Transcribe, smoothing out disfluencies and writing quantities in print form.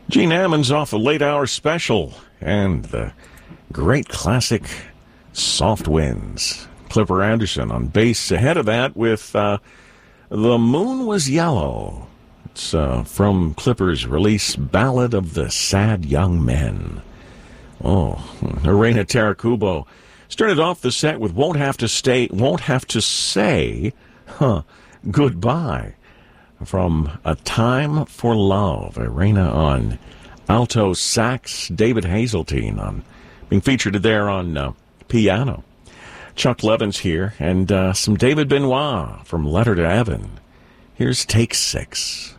Gene Ammons off a late hour special and the great classic Soft Winds. Clipper Anderson on bass ahead of that with The Moon Was Yellow. It's from Clipper's release, Ballad of the Sad Young Men. Oh, Irena Tarakubo started off the set with Won't Have to Say Goodbye from A Time for Love. Irena on alto sax, David Hazeltine on being featured there on piano. Chuck Levin's here, and some David Benoit from Letter to Evan. Here's Take 6.